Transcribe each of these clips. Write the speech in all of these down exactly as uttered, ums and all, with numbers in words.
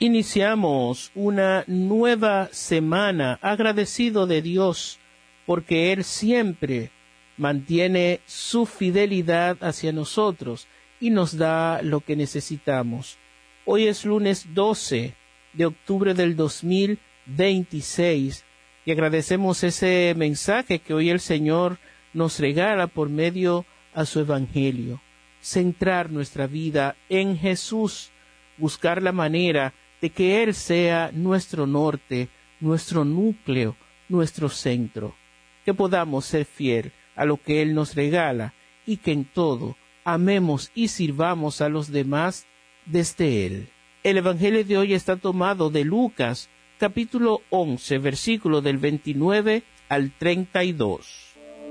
Iniciamos una nueva semana agradecido de Dios porque Él siempre mantiene su fidelidad hacia nosotros y nos da lo que necesitamos. Hoy es lunes doce de octubre del dos mil veintiséis y agradecemos ese mensaje que hoy el Señor nos regala por medio a su Evangelio. Centrar nuestra vida en Jesús, buscar la manera de que Él sea nuestro norte, nuestro núcleo, nuestro centro. Que podamos ser fiel a lo que Él nos regala y que en todo amemos y sirvamos a los demás desde Él. El Evangelio de hoy está tomado de Lucas, capítulo once, versículo del veintinueve al treinta y dos.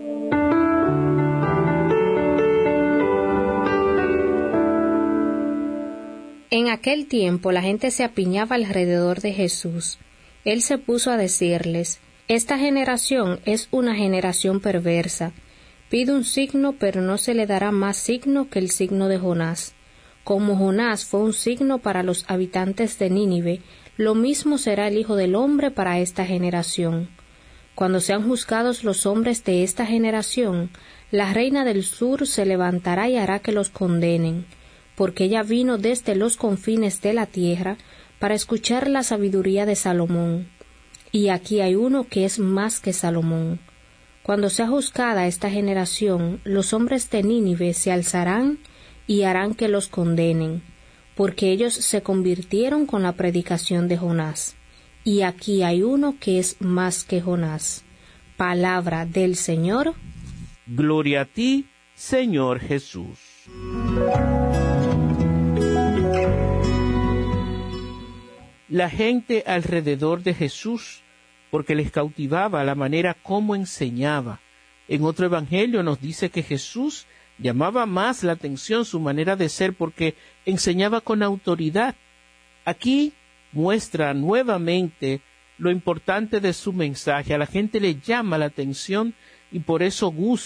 En aquel tiempo la gente se apiñaba alrededor de Jesús. Él se puso a decirles: Esta generación es una generación perversa. Pide un signo, pero no se le dará más signo que el signo de Jonás. Como Jonás fue un signo para los habitantes de Nínive, lo mismo será el Hijo del Hombre para esta generación. Cuando sean juzgados los hombres de esta generación, la reina del sur se levantará y hará que los condenen, porque ella vino desde los confines de la tierra para escuchar la sabiduría de Salomón. Y aquí hay uno que es más que Salomón. Cuando sea juzgada esta generación, los hombres de Nínive se alzarán y harán que los condenen, porque ellos se convirtieron con la predicación de Jonás. Y aquí hay uno que es más que Jonás. Palabra del Señor. Gloria a ti, Señor Jesús. La gente alrededor de Jesús, porque les cautivaba la manera como enseñaba. En otro evangelio nos dice que Jesús llamaba más la atención su manera de ser porque enseñaba con autoridad. Aquí muestra nuevamente lo importante de su mensaje. A la gente le llama la atención y por eso gusta